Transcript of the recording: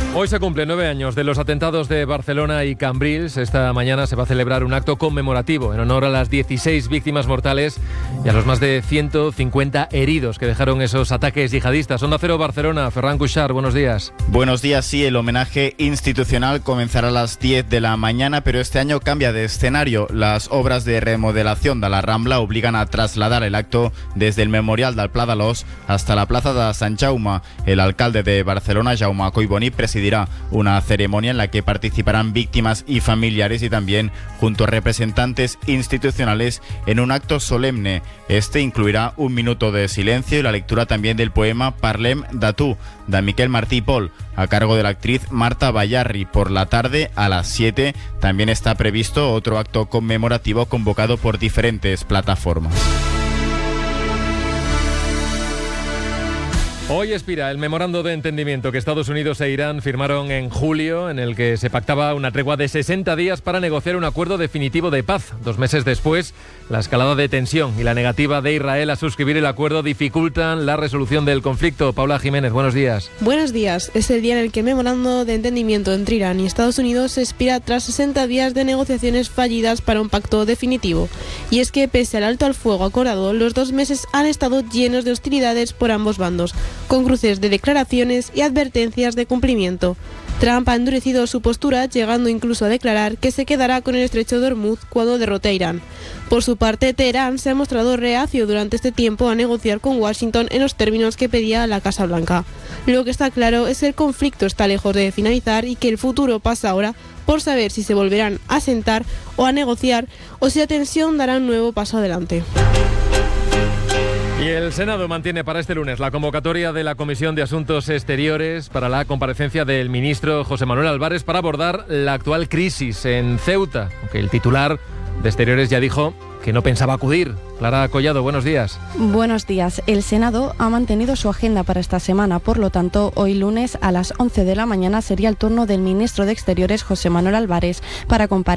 Hoy se cumplen 9 años de los atentados de Barcelona y Cambrils. Esta mañana se va a celebrar un acto conmemorativo en honor a las 16 víctimas mortales y a los más de 150 heridos que dejaron esos ataques yihadistas. Onda Cero Barcelona, Ferran Cuixart, buenos días. Buenos días, sí, el homenaje institucional comenzará a las 10 de la mañana, pero este año cambia de escenario. Las obras de remodelación de la Rambla obligan a trasladar el acto desde el Memorial del Pla d'Alós hasta la Plaza de Sant Jaume. El alcalde de Barcelona, Jaume Collboni, presidirá una ceremonia en la que participarán víctimas y familiares y también junto a representantes institucionales en un acto solemne. Este incluirá un minuto de silencio y la lectura también del poema Parlem de tu, de Miquel Martí i Pol, a cargo de la actriz Marta Bayarri. Por la tarde, a las 7, también está previsto otro acto conmemorativo convocado por diferentes plataformas. Hoy expira el memorando de entendimiento que Estados Unidos e Irán firmaron en julio, en el que se pactaba una tregua de 60 días para negociar un acuerdo definitivo de paz. 2 meses después, la escalada de tensión y la negativa de Israel a suscribir el acuerdo dificultan la resolución del conflicto. Paula Jiménez, buenos días. Buenos días. Es el día en el que el memorando de entendimiento entre Irán y Estados Unidos se expira tras 60 días de negociaciones fallidas para un pacto definitivo. Y es que, pese al alto al fuego acordado, los 2 meses han estado llenos de hostilidades por ambos bandos, con cruces de declaraciones y advertencias de cumplimiento. Trump ha endurecido su postura, llegando incluso a declarar que se quedará con el estrecho de Hormuz cuando derrote a Irán. Por su parte, Teherán se ha mostrado reacio durante este tiempo a negociar con Washington en los términos que pedía la Casa Blanca. Lo que está claro es que el conflicto está lejos de finalizar y que el futuro pasa ahora por saber si se volverán a sentar o a negociar o si la tensión dará un nuevo paso adelante. Y el Senado mantiene para este lunes la convocatoria de la Comisión de Asuntos Exteriores para la comparecencia del ministro José Manuel Álvarez para abordar la actual crisis en Ceuta, aunque el titular de Exteriores ya dijo que no pensaba acudir. Clara Collado, buenos días. Buenos días. El Senado ha mantenido su agenda para esta semana, por lo tanto, hoy lunes a las 11 de la mañana sería el turno del ministro de Exteriores José Manuel Álvarez para comparecer